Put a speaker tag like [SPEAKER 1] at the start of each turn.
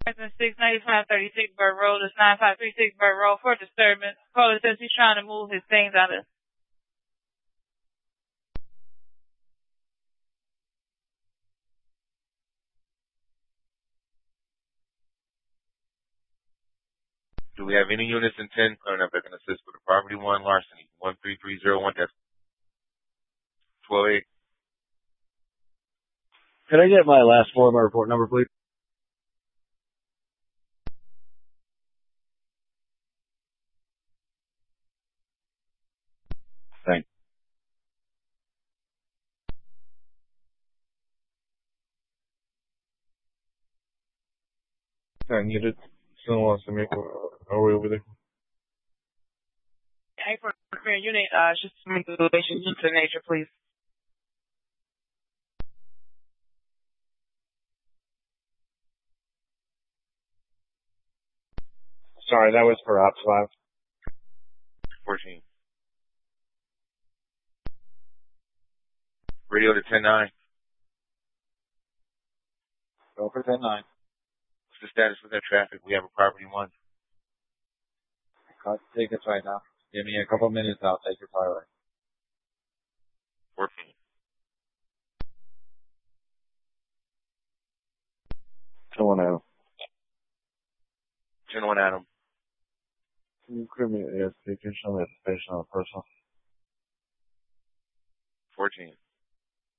[SPEAKER 1] Person 69536 Bird Road is 9536 Bird Road for disturbance. Caller says he's trying to move his things out of.
[SPEAKER 2] Do we have any units in 10 coming up that can assist with a property 1 larceny? 13301, that's 12-8.
[SPEAKER 3] Could I get my last four of my report number, please? Thanks.
[SPEAKER 4] 10 units. Someone wants to make our way over there.
[SPEAKER 1] Hey, for unit, just manipulation to nature, please.
[SPEAKER 3] Sorry, that was for Ops 5.
[SPEAKER 2] 14. Radio to 10-9.
[SPEAKER 3] Go for 10-9.
[SPEAKER 2] What's the status with that traffic? We have a property 1.
[SPEAKER 3] Cut tickets right now. Give me a couple minutes, I'll take your file away.
[SPEAKER 2] 14.
[SPEAKER 4] 10-1 Adam.
[SPEAKER 2] 10-1 Adam.
[SPEAKER 4] Can you give me an ASP? Can you show me at the station on a personal?
[SPEAKER 2] 14.